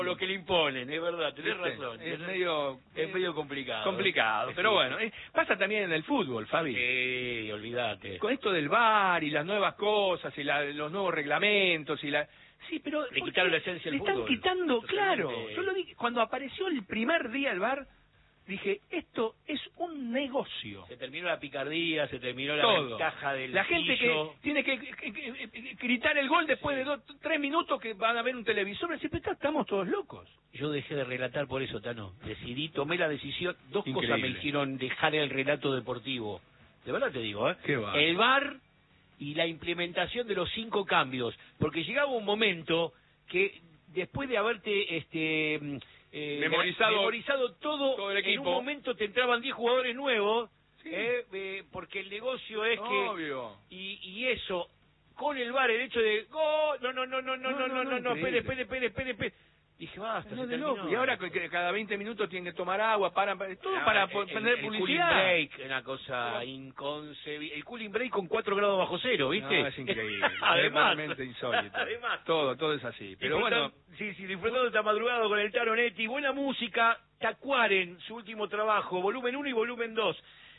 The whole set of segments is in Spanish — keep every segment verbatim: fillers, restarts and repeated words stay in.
lo que le imponen, es verdad, tenés ¿Viste? razón. Es medio... Es medio complicado. Complicado, ¿eh? pero Sí. bueno, eh, pasa también en el fútbol, Fabi. Sí, olvídate. Con esto del V A R y las nuevas cosas y la, los nuevos reglamentos y la... Sí, pero... Le ¿por quitaron qué? la esencia Le al están fútbol. quitando, Totalmente. claro. Yo lo dije, cuando apareció el primer día el V A R, dije, esto es un negocio. Se terminó la picardía, se terminó la Todo. ventaja del La gente que pillo. tiene que, que- que- que gritar el gol después Sí. de dos, tres minutos que van a ver un televisor, me dice, "Pero estamos todos locos". Yo dejé de relatar por eso, Tano. Decidí, tomé la decisión, dos Increíble. cosas me hicieron dejar el relato deportivo. De verdad te digo, ¿eh? Qué va. El V A R y la implementación de los cinco cambios. Porque llegaba un momento que después de haberte este eh, Memorizado memorizado todo, todo el en equipo. un momento te entraban diez jugadores nuevos, Sí. eh, eh, porque el negocio es Obvio. que... Y, y eso, con el V A R, el hecho de... ¡Gol! No, no, no, no, no, no, no, no, no, espere, espere, espere, espere, espere. Dije, basta, No, se de terminó. loco. Y ahora que- que cada veinte minutos tienen que tomar agua, paran, paran- todo Ah, para el- po- el- tener el cooling publicidad. break, una cosa inconcebible. El cooling break con cuatro grados bajo cero, ¿viste? No, es increíble. Además. Es realmente insólito. Además. Todo, todo es así. Pero Disfrutan- bueno, Sí, sí, disfrutando esta madrugada con el Tano Netti. Buena música. Tacuaren, su último trabajo, volumen uno y volumen dos.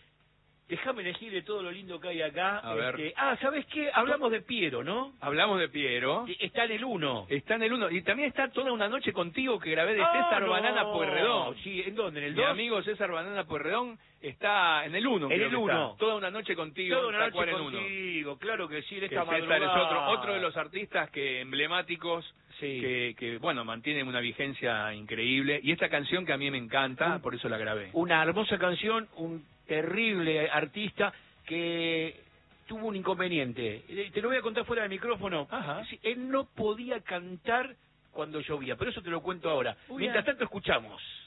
Déjame elegir de todo lo lindo que hay acá. A ver. Este, ah, ¿sabés qué? Hablamos de Piero, ¿no? hablamos de Piero. Está en el uno. Está en el uno. Y también está Toda una noche contigo que grabé de Ah, César no. Banana Pueyrredón. Sí, ¿en dónde? ¿En el Mi dos? amigo César Banana Pueyrredón está en el uno. En creo el que está. uno. Toda una noche contigo. Toda una noche Tacuaren uno. contigo, claro que sí, de Que esta César es madrugada. otro, otro de los artistas que emblemáticos Sí. que, que, bueno, mantienen una vigencia increíble. Y esta canción que a mí me encanta, Un- por eso la grabé. Una hermosa canción, un terrible artista que tuvo un inconveniente. Eh, Te lo voy a contar fuera del micrófono. Ajá. Sí, él no podía cantar cuando llovía, pero eso te lo cuento ahora. Uy, Mientras ah. tanto escuchamos.